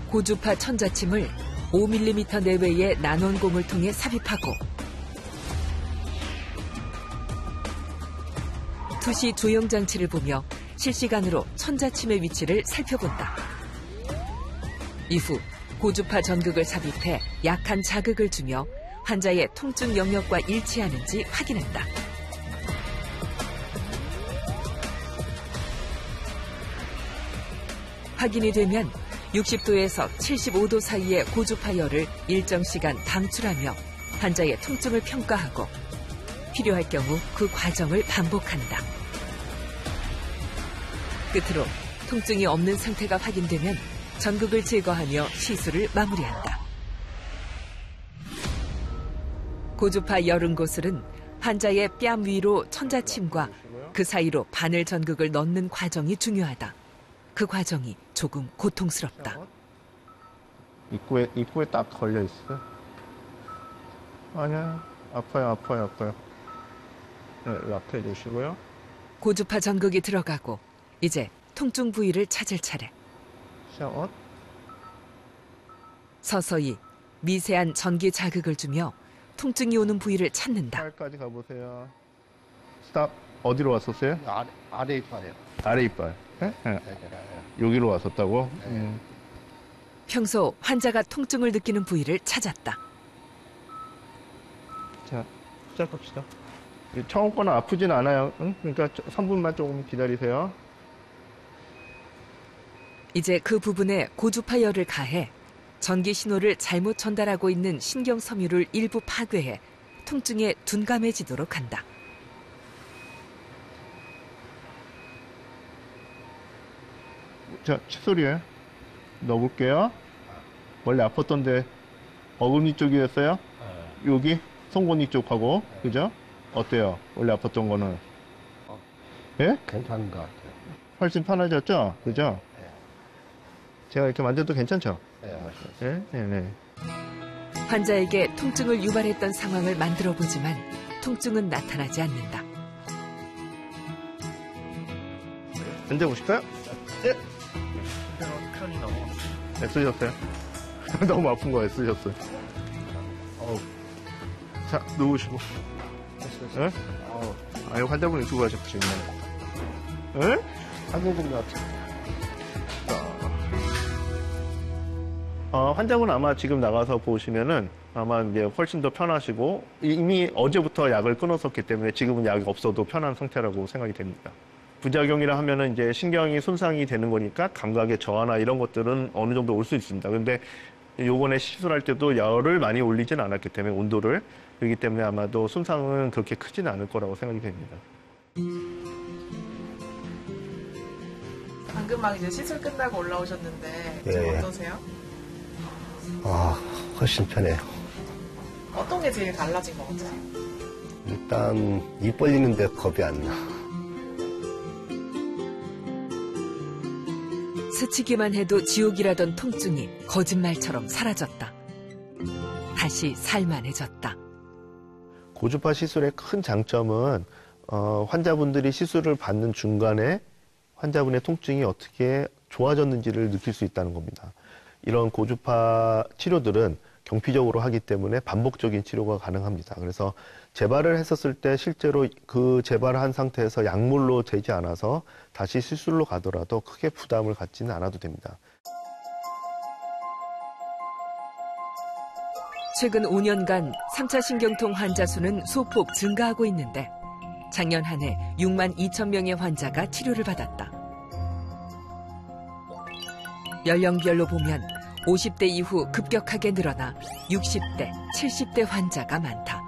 고주파 천자침을 5mm 내외의 난원공을 통해 삽입하고 투시 조형 장치를 보며 실시간으로 천자침의 위치를 살펴본다. 이후 고주파 전극을 삽입해 약한 자극을 주며 환자의 통증 영역과 일치하는지 확인한다. 확인이 되면 60도에서 75도 사이의 고주파열을 일정 시간 방출하며 환자의 통증을 평가하고 필요할 경우 그 과정을 반복한다. 끝으로 통증이 없는 상태가 확인되면 전극을 제거하며 시술을 마무리한다. 고주파 열은 곳은 환자의 뺨 위로 천자침과 그 사이로 바늘 전극을 넣는 과정이 중요하다. 그 과정이 조금 고통스럽다. 입구에 딱 걸려 있어. 아니야, 아파요. 네, 락해 주시고요. 고주파 전극이 들어가고 이제 통증 부위를 찾을 차례. 샷. 서서히 미세한 전기 자극을 주며 통증이 오는 부위를 찾는다. 팔까지 가보세요. 스탑. 어디로 왔었어요? 아래 이빨이요. 아래 이빨. 네? 네. 여기로 왔었다고? 네. 평소 환자가 통증을 느끼는 부위를 찾았다. 자, 시작합시다. 처음 거는 아프진 않아요. 응? 그러니까 3분만 조금 기다리세요. 이제 그 부분에 고주파 열을 가해 전기 신호를 잘못 전달하고 있는 신경 섬유를 일부 파괴해 통증에 둔감해지도록 한다. 자, 칫솔이에요. 넣어볼게요. 원래 아팠던데 어금니 쪽이었어요? 네. 여기 송곳니 쪽하고, 그죠? 어때요? 원래 아팠던 거는? 예? 괜찮은 것 같아요. 훨씬 편해졌죠? 그죠? 네. 제가 이렇게 만져도 괜찮죠? 네, 맞습니다. 네. 환자에게 통증을 유발했던 상황을 만들어보지만 통증은 나타나지 않는다. 앉아보실까요? 네. 편이 너무. 애쓰셨어요? 너무 아픈 거 애쓰셨어요. 자, 누우시고. 예? 아니, 환자분이 수고하셨지. 예? 한국인 것 같아요. 환자분 아마 지금 나가서 보시면은 아마 이제 훨씬 더 편하시고 이미 어제부터 약을 끊었었기 때문에 지금은 약이 없어도 편한 상태라고 생각이 됩니다. 부작용이라 하면은 이제 신경이 손상이 되는 거니까 감각의 저하나 이런 것들은 어느 정도 올 수 있습니다. 근데 요번에 시술할 때도 열을 많이 올리진 않았기 때문에 온도를 그렇기 때문에 아마도 손상은 그렇게 크지는 않을 거라고 생각이 됩니다. 방금 막 이제 시술 끝나고 올라오셨는데 지금 예. 어떠세요? 훨씬 편해요. 어떤 게 제일 달라진 것 같아요? 일단 입 벌리는데 겁이 안 나. 스치기만 해도 지옥이라던 통증이 거짓말처럼 사라졌다. 다시 살만해졌다. 고주파 시술의 큰 장점은 환자분들이 시술을 받는 중간에 환자분의 통증이 어떻게 좋아졌는지를 느낄 수 있다는 겁니다. 이런 고주파 치료들은 경피적으로 하기 때문에 반복적인 치료가 가능합니다. 그래서 재발을 했었을 때 실제로 그 재발을 한 상태에서 약물로 되지 않아서 다시 시술로 가더라도 크게 부담을 갖지는 않아도 됩니다. 최근 5년간 3차 신경통 환자 수는 소폭 증가하고 있는데 작년 한 해 6만 2천 명의 환자가 치료를 받았다. 연령별로 보면 50대 이후 급격하게 늘어나 60대, 70대 환자가 많다.